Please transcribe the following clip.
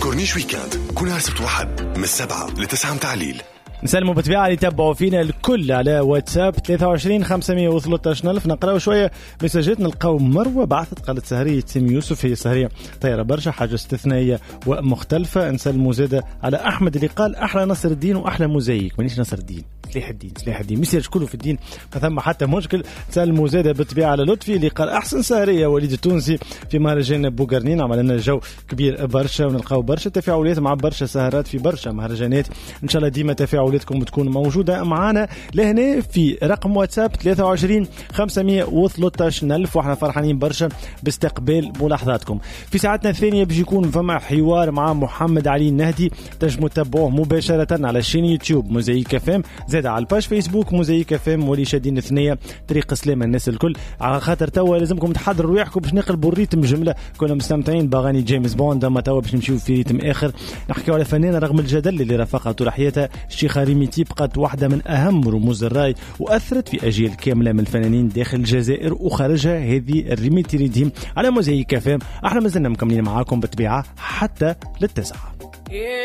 كورنيش ويكاند كل سبت واحد من 7 ل 9 متاع الليل. نسلموا بالطبيعة اللي يتابعوا فينا الكل على واتساب 23 513 ألف. نقرأ شوية مساجات. نلقاو مروة بعثت قالت سهرية سيم يوسف هي سهرية طيرة برشا، حاجة استثنائية ومختلفة. نسلموا زادة على أحمد اللي قال أحلى نصر الدين وأحلى موزايك. مانيش نصر الدين، سلاح الدين مسيرش كله في الدين، فثم حتى مشكل. نسلموا زادة بالطبيعة على لطفي اللي قال أحسن سهرية وليد التونسي في مهرجان بوغرنين، عمل لنا جو كبير برشا. ونلقاو برشا تفاعلات مع برشا سهرات في برشا مهرجانات. إن شاء الله ديما تفاعلاتكم بتكون موجودة معنا لهنا في رقم واتساب 23 513 ألف. وإحنا فرحانين برشا باستقبال ملاحظاتكم. في ساعتنا الثانية بيجي يكون فما حوار مع محمد علي النهدي، تنجموا تتابعوه مباشرة على الشين يوتيوب موزايك FM، زاد على الباج فيسبوك موزايك FM ولي شادين الثنية طريق سلامة الناس الكل. على خاطر توا لازمكم تحضروا رواحكم باش نقلبوا الريتم جملة. كنا مستمتعين باغاني جيمس بوند، اما توا باش نمشيو في ريتم آخر. نحكيو على فنانة رغم الجدل اللي رافقها طول حياتها، الشيخة ريميتي بقت واحدة من أهم رموز الراي وأثرت في أجيال كاملة من الفنانين داخل الجزائر وخارجها. هذه الريميتي ريديم على موزايك FM. احنا مازلنا مكملين معاكم بالطبيعة حتى للتسعة.